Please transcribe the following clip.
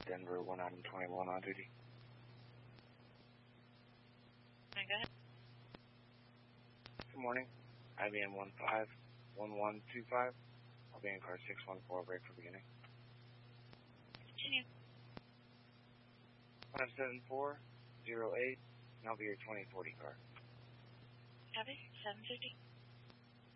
Denver, 1 item 21 on duty. Go ahead. Good morning. IBM 151125. I'll be in car 614, break for beginning. Continue. 57408, and I'll be your 2040 car. Copy. 750.